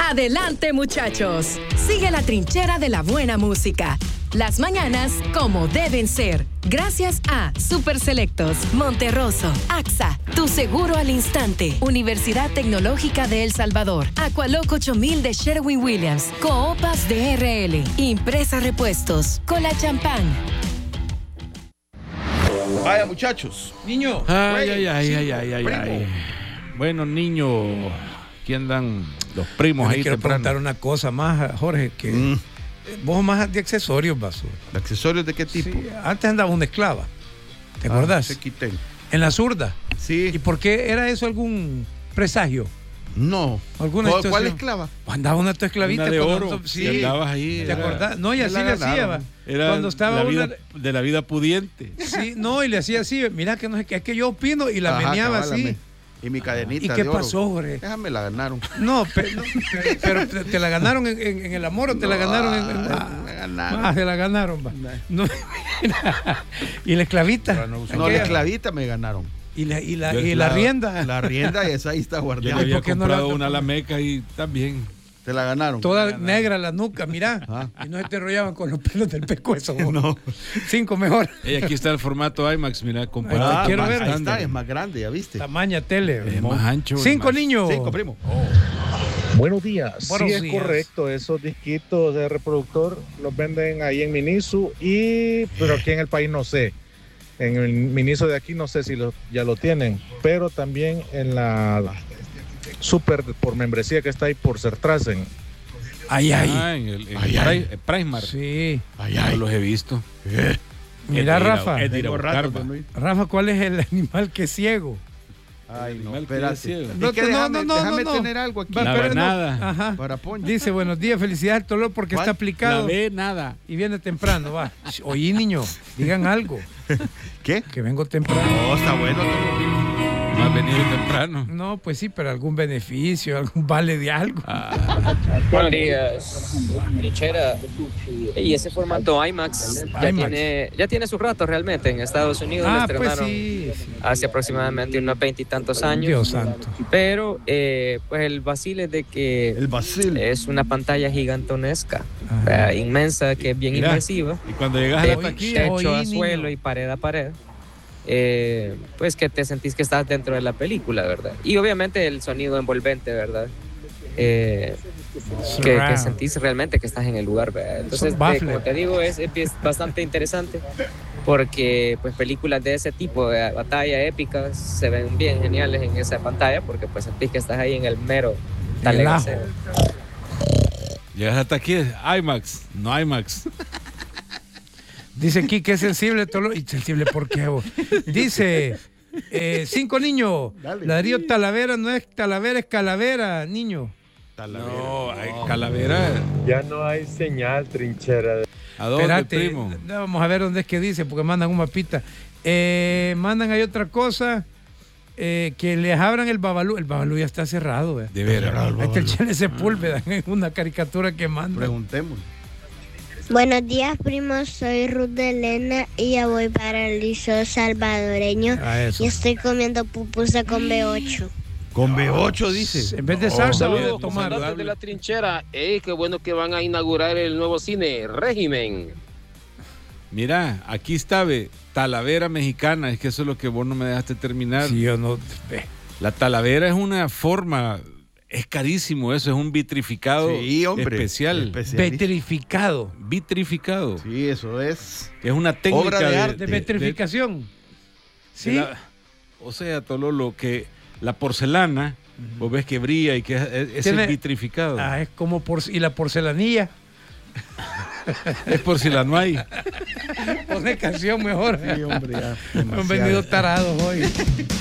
Adelante, muchachos. Sigue la trinchera de la buena música. Las mañanas como deben ser. Gracias a Super Selectos, Monterroso, AXA, Tu Seguro al Instante, Universidad Tecnológica de El Salvador, Aqualoc 8000 de Sherwin-Williams, Coopas DRL, Impresa Repuestos, Cola Champán. Vaya, muchachos. Niño. Ay. Bueno, niño, aquí andan los primos ahí. Quiero temprano. preguntar una cosa más, Jorge, que vos más de accesorios, Vaso. ¿De accesorios de qué tipo? Sí, antes andaba una esclava. ¿Te acordás? Se quité. En la zurda. Sí. ¿Y por qué era eso algún presagio? No. ¿Alguna ¿Cuál situación? esclava? Andaba una tu esclavita. Una de cuando- oro. Sí. Y andabas ahí. ¿Te acordás? No, y así la le hacía. ganaron. Va. Era Cuando estaba la una... vida, de la vida pudiente. Sí, no, y le hacía así. Mira que no sé qué, es que yo opino y la Ajá, meneaba cabal, así. Y mi cadenita ¿Y de qué oro. pasó, Jorge? Déjame la ganaron. No, pero ¿te la ganaron en el amor o te la ganaron en me ganaron. se la ganaron, va. No, y la esclavita. No, aquella. la esclavita me ganaron. Y la rienda. La rienda, esa ahí está Yo guardada. le había ¿por qué no comprado la- una Lameca y también. Te la ganaron. Toda negra la nuca, mirá. Ah. Y no se te enrollaban con los pelos del pescuezo. vos. No. 5 mejor. Aquí está el formato IMAX, mira, comparado. Ah, quiero más ver. Ahí estándar. está, es más grande, ya viste. Tamaña tele. Es más ancho. 5 más- niños. 5, primo. Buenos días. Buenos Sí, es días. correcto. Esos disquitos de reproductor los venden ahí en Miniso, pero aquí en el país no sé. En el Miniso de aquí no sé si ya lo tienen, pero también en la Super por membresía que está ahí por Sertrasen. Ahí. En el Prismar. Sí. No los he visto. Mira, Rafa. Es de ir a Tengo buscar, rato va. de no ir. Rafa, ¿cuál es el animal que es ciego? Ay, no, Animal que espérate. es ciego. Es que déjame no. tener algo aquí. La pero no. venada. Ajá. Para Poncho. Dice, buenos días, felicidades al Toló porque ¿Cuál? está La aplicado ve nada. y viene temprano, va. Oye, niño, digan algo, ¿Qué? que vengo temprano. No, está bueno. No has venido temprano. No, pues sí, pero algún beneficio, algún vale de algo. Buenos días, trinchera. Y ese formato IMAX ya tiene su rato realmente en Estados Unidos. Lo Ah, pues estrenaron sí. hace aproximadamente unos 20 y tantos años. Dios santo. Pero pues el vacile es de que El Basil. es una pantalla gigantonesca, Ajá. inmensa, que es bien Mira. inmersiva, Y cuando llegas a la de taquilla, techo a Oí, suelo niño. y pared a pared. Pues que te sentís que estás dentro de la película, ¿verdad? Y obviamente el sonido envolvente, ¿verdad? Que sentís realmente que estás en el lugar, ¿verdad? Entonces, Son baffles. como te digo, es bastante interesante porque pues películas de ese tipo, de batalla épicas, se ven bien geniales en esa pantalla porque pues sentís que estás ahí en el mero talegaceo. llegas hasta aquí, IMAX, no IMAX. Dice aquí que es sensible, Toló. ¿Y sensible por qué, vos? Dice, 5 niños. Dale. Ladrillo Talavera no es Talavera, es Calavera, niño. No, hay Calavera. Ya no hay señal, trinchera. ¿A dónde, Espérate, primo? vamos a ver dónde es que dice, porque mandan un mapita. Mandan ahí otra cosa, que les abran el Babalú. El Babalú ya está cerrado, ¿eh? De veras. Ahí está el Chele Sepúlveda, en una caricatura que manda. Preguntemos. Buenos días, primos. Soy Ruth de Elena y ya voy para el Liceo Salvadoreño. Eso. Y estoy comiendo pupusa con B8. Con B8 dice. En vez de salsa, voy a Saludos, tomar. comandantes de la trinchera. Qué bueno que van a inaugurar el nuevo cine, Régimen. Mira, aquí está, ve, Talavera mexicana. Es que eso es lo que vos no me dejaste terminar. Sí, yo no. La talavera es una forma, es carísimo eso, es un vitrificado Sí, hombre. especial. Petrificado. Vitrificado. Sí, eso es. Es una técnica Obra de arte. De petrificación. de Sí. o sea, Tololo, que la porcelana, vos ves que brilla y que es Tiene- el vitrificado. Ah, es como y la porcelanilla. Es por si la no hay. Pone canción mejor. Sí, hombre, ya. Han venido tarados hoy.